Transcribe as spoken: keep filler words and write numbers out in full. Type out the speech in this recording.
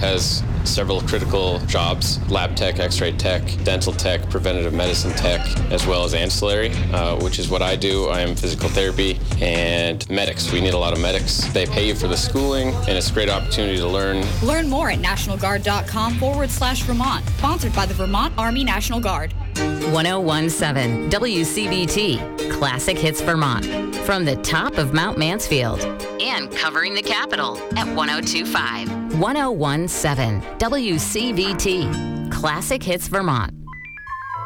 has several critical jobs: lab tech, x-ray tech, dental tech, preventative medicine tech, as well as ancillary, uh, which is what I do. I am physical therapy and medics. We need a lot of medics. They pay you for the schooling, and it's a great opportunity to learn. Learn more at nationalguard.com forward slash Vermont. Sponsored by the Vermont Army National Guard. ten seventeen W C V T, Classic Hits Vermont. From the top of Mount Mansfield and covering the capital at one oh two point five. ten seventeen W C V T, Classic Hits Vermont.